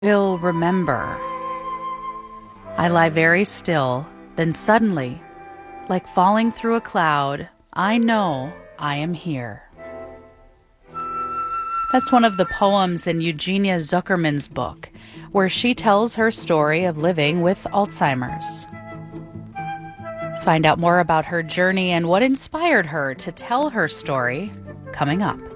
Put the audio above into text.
Will remember. I lie very still, then suddenly, like falling through a cloud, I know I am here. That's one of the poems in Eugenia Zuckerman's book, where she tells her story of living with Alzheimer's. Find out more about her journey and what inspired her to tell her story coming up.